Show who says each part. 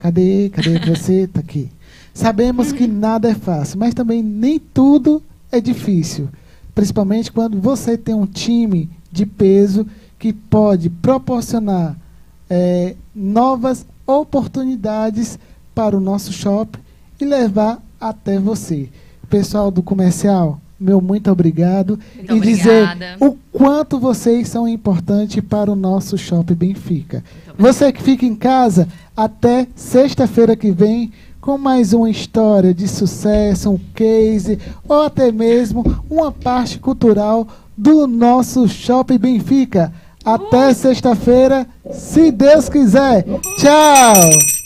Speaker 1: Cadê você? Tá aqui. Sabemos que nada é fácil, mas também nem tudo é difícil. Principalmente quando você tem um time de peso que pode proporcionar novas oportunidades para o nosso shopping e levar até você. Pessoal do comercial, meu muito obrigado.
Speaker 2: Muito
Speaker 1: e
Speaker 2: obrigada.
Speaker 1: Dizer o quanto vocês são importantes para o nosso Shopping Benfica. Você que fica em casa, até sexta-feira que vem, com mais uma história de sucesso, um case, ou até mesmo uma parte cultural do nosso Shopping Benfica. Até sexta-feira, se Deus quiser. Tchau!